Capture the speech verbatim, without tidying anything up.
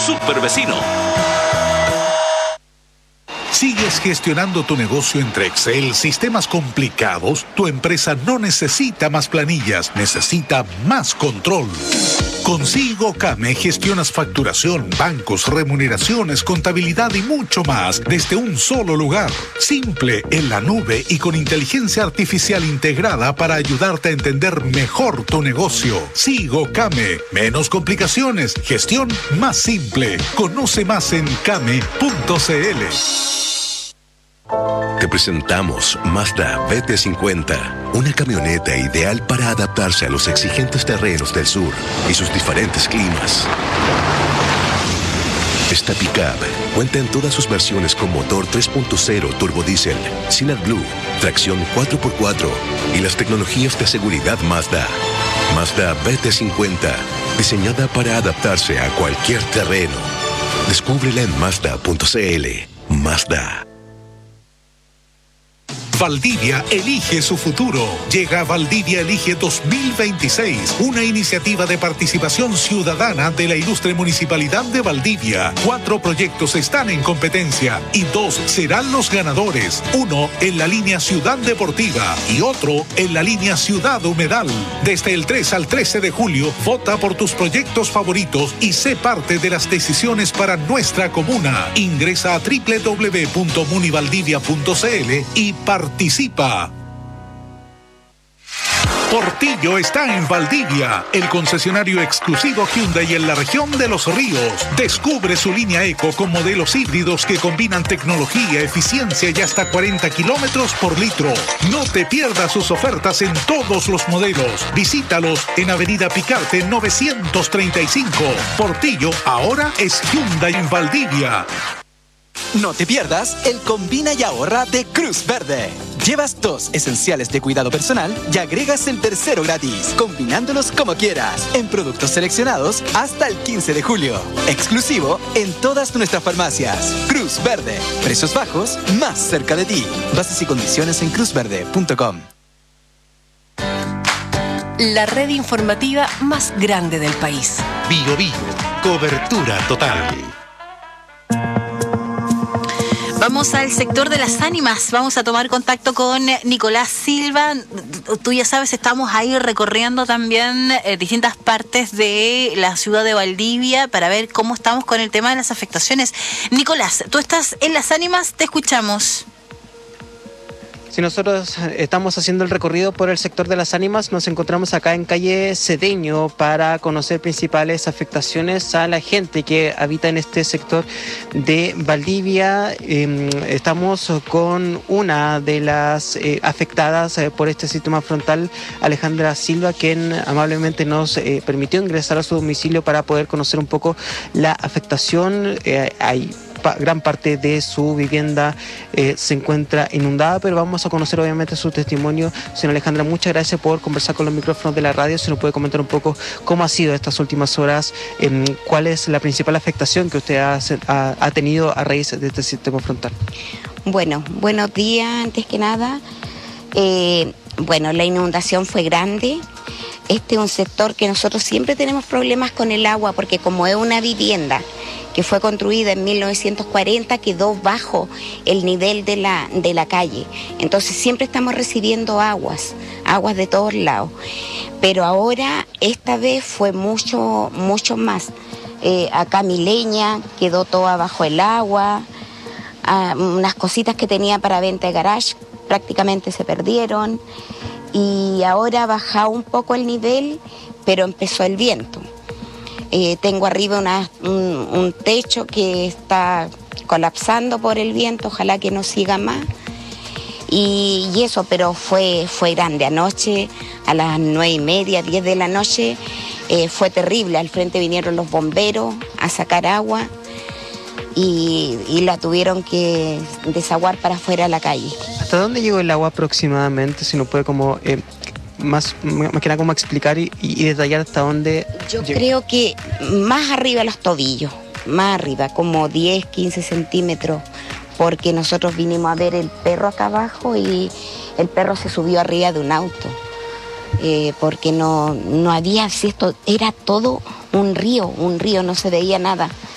Super Vecino. ¿Sigues gestionando tu negocio entre Excel, sistemas complicados? Tu empresa no necesita más planillas, necesita más control. Con SIGOCAME gestionas facturación, bancos, remuneraciones, contabilidad y mucho más desde un solo lugar. Simple, en la nube y con inteligencia artificial integrada para ayudarte a entender mejor tu negocio. SIGOCAME. Menos complicaciones, gestión más simple. Conoce más en came punto c l. Te presentamos Mazda B T cincuenta, una camioneta ideal para adaptarse a los exigentes terrenos del sur y sus diferentes climas. Esta pickup cuenta en todas sus versiones con motor tres punto cero turbodiesel, sin AdBlue, tracción cuatro por cuatro y las tecnologías de seguridad Mazda. Mazda B T cincuenta, diseñada para adaptarse a cualquier terreno. Descúbrela en mazda punto c l. Mazda. Valdivia elige su futuro. Llega Valdivia Elige dos mil veintiséis, una iniciativa de participación ciudadana de la ilustre Municipalidad de Valdivia. Cuatro proyectos están en competencia y dos serán los ganadores. Uno en la línea Ciudad Deportiva y otro en la línea Ciudad Humedal. Desde el tres al trece de julio, vota por tus proyectos favoritos y sé parte de las decisiones para nuestra comuna. Ingresa a doble u doble u doble u punto munivaldivia punto c l y participa. Participa. Portillo está en Valdivia, el concesionario exclusivo Hyundai en la región de Los Ríos. Descubre su línea Eco con modelos híbridos que combinan tecnología, eficiencia y hasta cuarenta kilómetros por litro. No te pierdas sus ofertas en todos los modelos. Visítalos en Avenida Picarte novecientos treinta y cinco. Portillo ahora es Hyundai en Valdivia. No te pierdas el Combina y Ahorra de Cruz Verde. Llevas dos esenciales de cuidado personal y agregas el tercero gratis, combinándolos como quieras, en productos seleccionados hasta el quince de julio. Exclusivo en todas nuestras farmacias. Cruz Verde. Precios bajos, más cerca de ti. Bases y condiciones en cruz verde punto com. La red informativa más grande del país. Bio Bio. Cobertura total. Vamos al sector de las ánimas, vamos a tomar contacto con Nicolás Silva. Tú ya sabes, estamos ahí recorriendo también eh, distintas partes de la ciudad de Valdivia para ver cómo estamos con el tema de las afectaciones. Nicolás, tú estás en las ánimas, te escuchamos. Si nosotros estamos haciendo el recorrido por el sector de las ánimas, nos encontramos acá en calle Cedeño para conocer principales afectaciones a la gente que habita en este sector de Valdivia. Eh, estamos con una de las eh, afectadas eh, por este sistema frontal, Alejandra Silva, quien amablemente nos eh, permitió ingresar a su domicilio para poder conocer un poco la afectación. Eh, hay gran parte de su vivienda eh, se encuentra inundada, pero vamos a conocer obviamente su testimonio. Señora Alejandra, muchas gracias por conversar con los micrófonos de la radio. Si nos puede comentar un poco cómo ha sido estas últimas horas, eh, cuál es la principal afectación que usted ha, ha, ha tenido a raíz de este sistema frontal. Bueno, buenos días antes que nada. Eh, bueno, la inundación fue grande. Este es un sector que nosotros siempre tenemos problemas con el agua porque como es una vivienda que fue construida en mil novecientos cuarenta, quedó bajo el nivel de la, de la calle. Entonces siempre estamos recibiendo aguas, aguas de todos lados. Pero ahora, esta vez fue mucho, mucho más. Eh, acá mi leña quedó toda bajo el agua, ah, unas cositas que tenía para venta de garage prácticamente se perdieron. Y ahora ha bajado un poco el nivel, pero empezó el viento. Eh, tengo arriba una, un, un techo que está colapsando por el viento, ojalá que no siga más. Y, y eso, pero fue, fue grande. Anoche, a las nueve y media, diez de la noche, eh, fue terrible. Al frente vinieron los bomberos a sacar agua y, y la tuvieron que desaguar para afuera a la calle. ¿Hasta dónde llegó el agua aproximadamente? Si nos puede como... Eh... Más, más que nada como explicar y, y detallar hasta dónde... Yo llega. Creo que más arriba los tobillos, más arriba, como diez, quince centímetros, porque nosotros vinimos a ver el perro acá abajo y el perro se subió arriba de un auto, eh, porque no, no había, esto era todo un río, un río, no se veía nada.